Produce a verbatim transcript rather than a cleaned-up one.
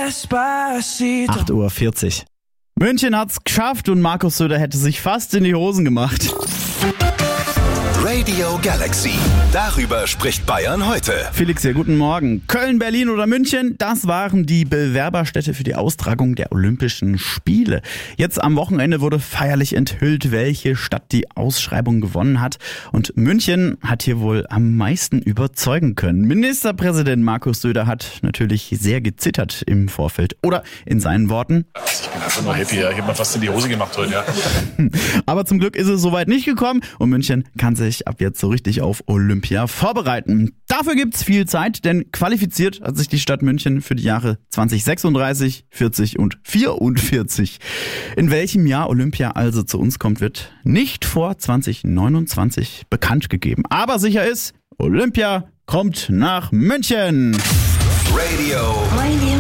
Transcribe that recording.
Despacito. acht Uhr vierzig. München hat's geschafft und Markus Söder hätte sich fast in die Hosen gemacht. Radio Galaxy. Darüber spricht Bayern heute. Felix, ja, guten Morgen. Köln, Berlin oder München, das waren die Bewerberstädte für die Austragung der Olympischen Spiele. Jetzt am Wochenende wurde feierlich enthüllt, welche Stadt die Ausschreibung gewonnen hat. Und München hat hier wohl am meisten überzeugen können. Ministerpräsident Markus Söder hat natürlich sehr gezittert im Vorfeld. Oder in seinen Worten: Ich bin einfach nur happy, ja. Ich habe mir fast in die Hose gemacht heute, ja. Aber zum Glück ist es soweit nicht gekommen und München kann sich ab jetzt so richtig auf Olympia vorbereiten. Dafür gibt's viel Zeit, denn qualifiziert hat sich die Stadt München für die Jahre zwanzig sechsunddreißig, vierzig und vierundvierzig. In welchem Jahr Olympia also zu uns kommt, wird nicht vor zwanzig neunundzwanzig bekannt gegeben. Aber sicher ist, Olympia kommt nach München. Radio. Radio